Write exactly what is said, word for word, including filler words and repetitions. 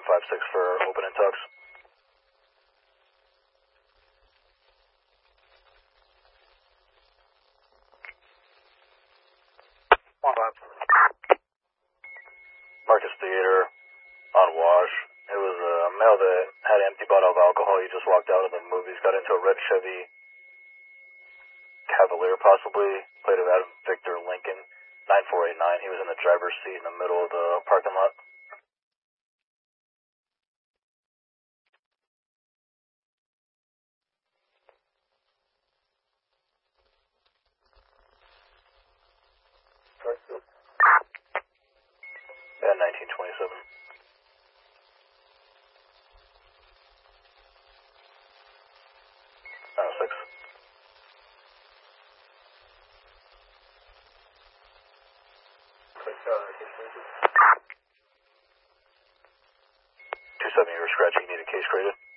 five six for open and tucks. one five. Marcus Theater on Wash. It was a male that had an empty bottle of alcohol. He just walked out of the movies, got into a red Chevy Cavalier possibly, played of Adam Victor Lincoln, nine four eight nine. He was in the driver's seat in the middle of the parking lot. Yeah, nineteen twenty-seven. nine oh six. two seven, you were scratching. You need a case created?